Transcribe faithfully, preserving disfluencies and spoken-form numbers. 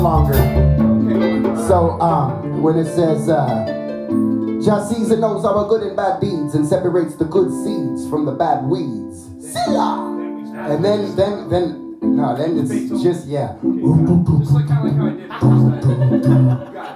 longer. So um, when it says, uh, Jah sees and knows our good and bad deeds and separates the good seeds from the bad weeds. See ya! And then, then, then, no, then it's just, yeah. Just like how I did.